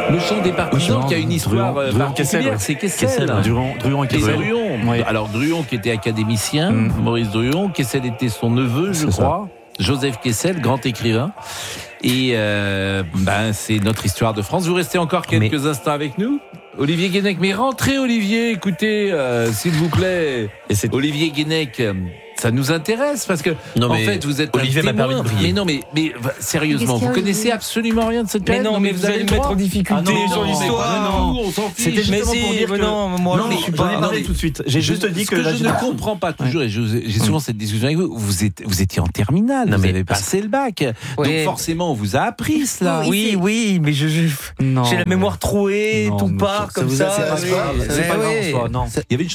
Le chant des partisans qui a une histoire particulière, c'est Kessel. Druon et Kessel. Oui. Alors Druon qui était académicien, Maurice Druon, Kessel était son neveu, je crois. Joseph Kessel, grand écrivain. Et c'est notre histoire de France. Vous restez encore quelques instants avec nous, Olivier Guénec. Mais rentrez, Olivier, écoutez, s'il vous plaît. Olivier Guénec, ça nous intéresse parce que en fait vous êtes Olivier un témoin. m'a permis de briller. Mais sérieusement, vous connaissez absolument rien de cette période. Mais vous allez me mettre en difficulté sur l'histoire. On s'en fiche. C'était justement pour dire que moi je suis pas parlé tout de suite. J'ai juste dit que je ne comprends pas toujours, et j'ai souvent cette discussion avec vous. Vous étiez en terminale, vous avez passé le bac, donc forcément on vous a appris cela. Oui, mais j'ai la mémoire trouée, tout part comme ça. C'est pas grave. Non. Il y avait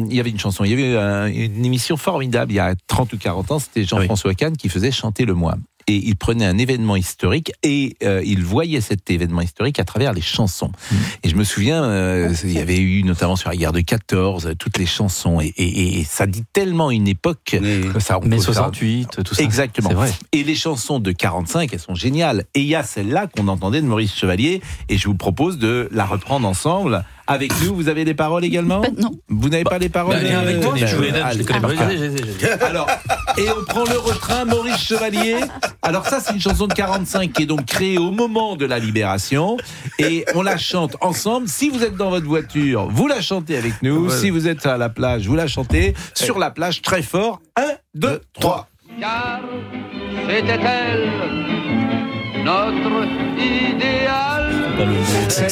une émission formidable il y a 30 ou 40 ans, c'était Jean-François Kahn qui faisait chanter le moine. Et il prenait un événement historique et il voyait cet événement historique à travers les chansons. Et je me souviens, il y avait eu notamment sur la guerre de 14, toutes les chansons. Et ça dit tellement une époque que ça... Mai 68, tout ça. Exactement. C'est vrai. Et les chansons de 45, elles sont géniales. Et il y a celle-là qu'on entendait de Maurice Chevalier. Et je vous propose de la reprendre ensemble. Avec nous, vous avez les paroles également ? Non. Vous n'avez pas les paroles avec moi, je les connais pas. Alors, et on prend le refrain, Maurice Chevalier. Alors ça, c'est une chanson de 45 qui est donc créée au moment de la Libération. Et on la chante ensemble. Si vous êtes dans votre voiture, vous la chantez avec nous. Voilà. Si vous êtes à la plage, vous la chantez. Sur la plage, très fort. 1, 2, 3. Car c'était elle, notre idéal.